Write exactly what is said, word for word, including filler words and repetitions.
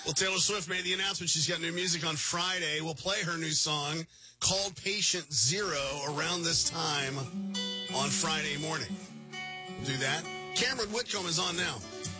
Well, Taylor Swift made the announcement she's got new music on Friday. We'll play her new song called Patient Zero around this time on Friday morning. We'll do that. Cameron Whitcomb is on now.